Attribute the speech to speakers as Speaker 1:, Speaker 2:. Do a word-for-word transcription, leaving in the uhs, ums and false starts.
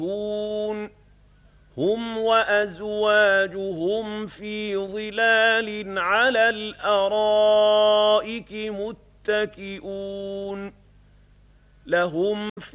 Speaker 1: هم وأزواجهم في ظلال على الأرائك متكئون لهم